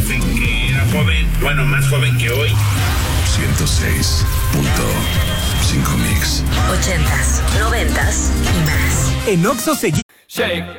hace que era joven, bueno, más joven que hoy. 106.5 Mix. 80s, 90s y más. En Oxxo seguimos. Shake.